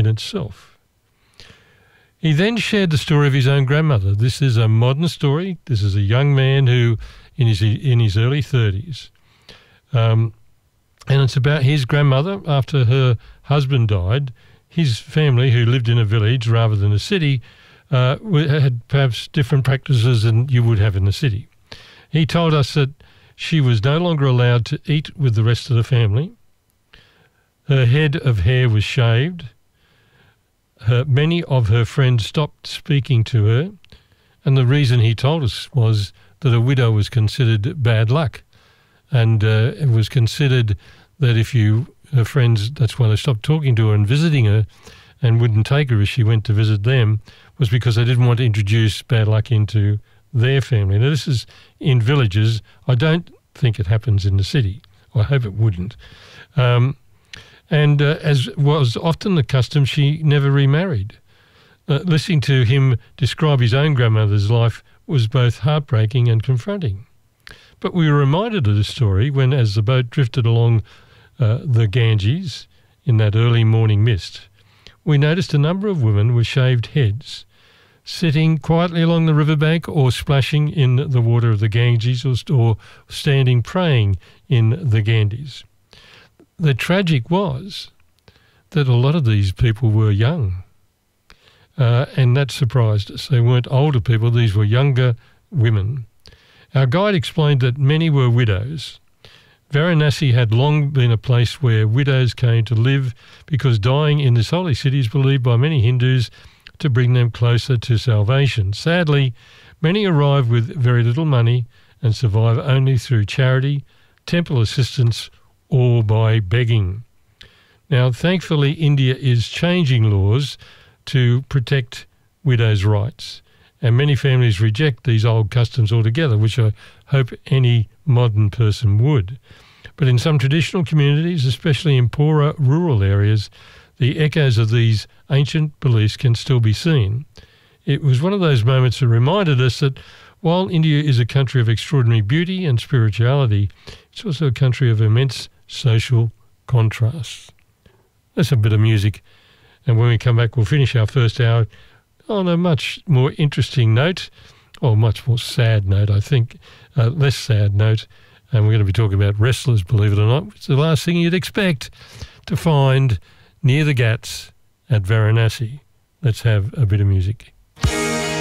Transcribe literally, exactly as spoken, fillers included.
itself. He then shared the story of his own grandmother. This is a modern story. This is a young man who, in his in his early thirties, um, and it's about his grandmother. After her husband died, his family, who lived in a village rather than a city, uh, had perhaps different practices than you would have in the city. He told us that she was no longer allowed to eat with the rest of the family. Her head of hair was shaved. Her, many of her friends stopped speaking to her, and the reason he told us was that a widow was considered bad luck, and uh, it was considered that if you, her friends, that's why they stopped talking to her and visiting her and wouldn't take her as she went to visit them, was because they didn't want to introduce bad luck into their family. Now, this is in villages. I don't think it happens in the city. I hope it wouldn't. Um, And uh, as was often the custom, she never remarried. Uh, listening to him describe his own grandmother's life was both heartbreaking and confronting. But we were reminded of the story when, as the boat drifted along uh, the Ganges in that early morning mist, we noticed a number of women with shaved heads sitting quietly along the riverbank or splashing in the water of the Ganges or, or standing praying in the Ganges. The tragic was that a lot of these people were young, uh, and that surprised us. They weren't older people, these were younger women. Our guide explained that many were widows. Varanasi had long been a place where widows came to live because dying in this holy city is believed by many Hindus to bring them closer to salvation. Sadly, many arrive with very little money and survive only through charity, temple assistance, or by begging. Now, thankfully, India is changing laws to protect widows' rights, and many families reject these old customs altogether, which I hope any modern person would. But in some traditional communities, especially in poorer rural areas, the echoes of these ancient beliefs can still be seen. It was one of those moments that reminded us that while India is a country of extraordinary beauty and spirituality, it's also a country of immense social contrasts. Let's have a bit of music, and when we come back, we'll finish our first hour on a much more interesting note, or much more sad note, I think, uh, less sad note, and we're going to be talking about wrestlers, believe it or not. It's the last thing you'd expect to find near the Ghats at Varanasi. Let's have a bit of music.